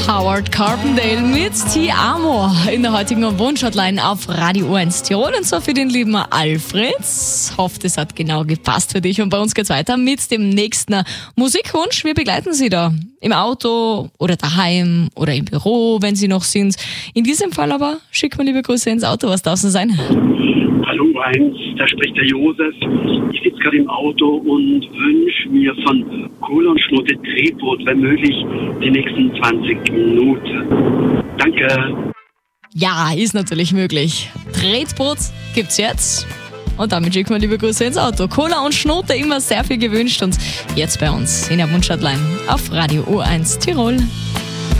Howard Carpendale mit Ti Amo in der heutigen Wunschhotline auf Radio 1 Tirol und so für den lieben Alfred. Hofft, es hat genau gepasst für dich und bei uns geht's weiter mit dem nächsten Musikwunsch. Wir begleiten Sie da im Auto oder daheim oder im Büro, wenn Sie noch sind. In diesem Fall aber schick mal liebe Grüße ins Auto, was darf es sein? Hallo Heinz, da spricht der Josef. Ich sitze gerade im Auto und wünsche mir von Cola und Schnutte Drehbrot, wenn möglich, die nächsten 20 Minuten. Danke. Ja, ist natürlich möglich. Tretboot gibt's jetzt. Und damit schicken wir liebe Grüße ins Auto. Cola und Schnote immer sehr viel gewünscht und jetzt bei uns in der Wunschhotline auf Radio O1 Tirol.